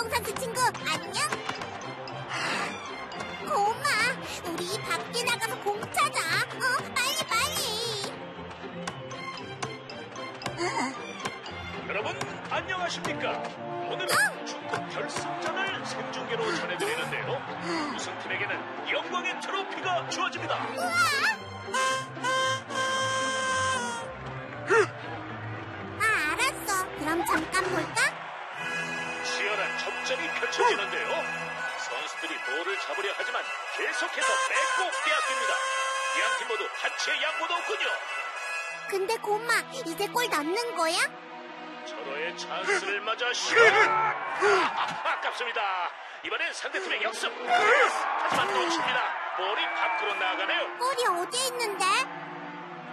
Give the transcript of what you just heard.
운동선수 친구, 안녕? 고마, 우리 밖에 나가서 공 찾아. 빨리. 여러분, 안녕하십니까? 오늘은 축구 결승전을 생중계로 전해드리는데요. 우승팀에게는 영광의 트로피가 주어집니다. 알았어. 그럼 잠깐 볼까? 치열한 접전이 펼쳐지는데요. 선수들이 볼을 잡으려 하지만 계속해서 뺏고 빼앗깁니다. 양 팀 모두 한치의 양보도 없군요. 근데 고마, 이제 골 넣는 거야? 서로의 찬스를 맞아 아깝습니다. 이번엔 상대팀의 역습. 하지만 놓칩니다. 볼이 밖으로 나가네요. 골이 어디에 있는데?